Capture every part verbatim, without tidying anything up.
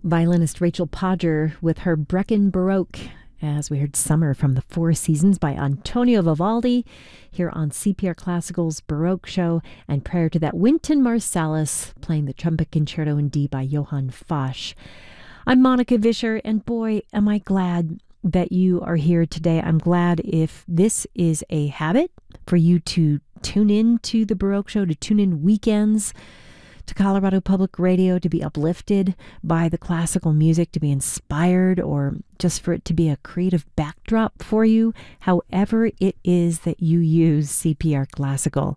Violinist Rachel Podger with her Brecken Baroque, as we heard Summer from the Four Seasons by Antonio Vivaldi here on C P R Classical's Baroque Show, and prior to that, Wynton Marsalis playing the Trumpet Concerto in D by Johann Foch. I'm Monica Vischer, and boy, am I glad that you are here today. I'm glad if this is a habit for you to tune in to the Baroque Show, to tune in weekends to Colorado Public Radio, to be uplifted by the classical music, to be inspired, or just for it to be a creative backdrop for you, however it is that you use C P R Classical.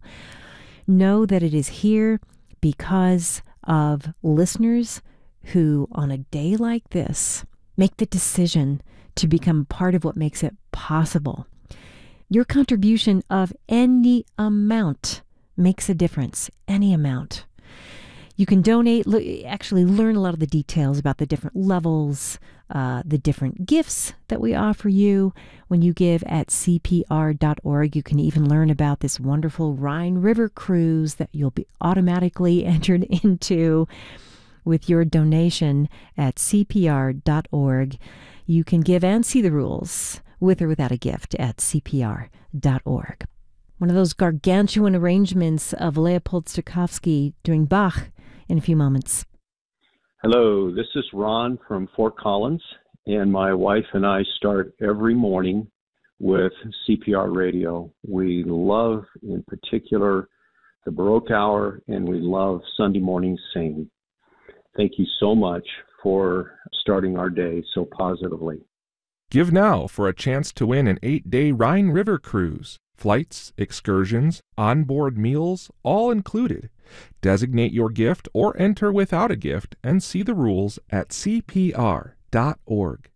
Know that it is here because of listeners who, on a day like this, make the decision to become part of what makes it possible. Your contribution of any amount makes a difference, any amount. You can donate, actually learn a lot of the details about the different levels, uh, the different gifts that we offer you when you give at C P R dot org. You can even learn about this wonderful Rhine River cruise that you'll be automatically entered into with your donation at C P R dot org. You can give and see the rules with or without a gift at C P R dot org. One of those gargantuan arrangements of Leopold Stokowski doing Bach in a few moments. Hello, this is Ron from Fort Collins, and my wife and I start every morning with C P R Radio. We love, in particular, the Baroque Hour, and we love Sunday morning singing. Thank you so much for starting our day so positively. Give now for a chance to win an eight-day Rhine River cruise. Flights, excursions, onboard meals, all included. Designate your gift or enter without a gift and see the rules at C P R dot org.